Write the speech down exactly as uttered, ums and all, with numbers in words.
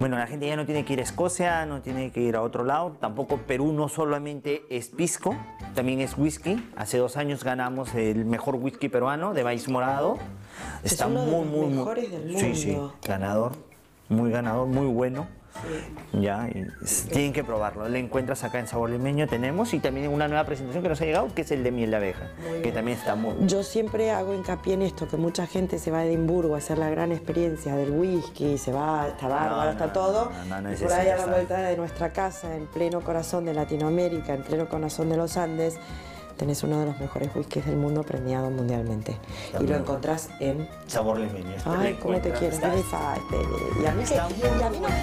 Bueno, la gente ya no tiene que ir a Escocia, no tiene que ir a otro lado. Tampoco Perú no solamente es pisco, también es whisky. Hace dos años ganamos el mejor whisky peruano de maíz morado. Está uno muy, de los muy, mejores del mundo. Sí, sí, ganador, muy ganador, muy bueno. Sí. Ya, y es, tienen que probarlo. Lo encuentras acá en Sabor Limeño, tenemos, y también una nueva presentación que nos ha llegado, que es el de miel de abeja, muy que bien. También está muy bueno. Yo siempre hago hincapié en esto, que mucha gente se va a Edimburgo a hacer la gran experiencia del whisky, se va, está bárbaro, no, está no, todo, no, no, no, no y por ahí a la estar. vuelta de nuestra casa, en pleno corazón de Latinoamérica, en pleno corazón de los Andes, tenés uno de los mejores whiskies del mundo premiado mundialmente. Está y lo encontrás en Sabor Limeño. Ay, cómo te quiero. Y a mí que, y a mí no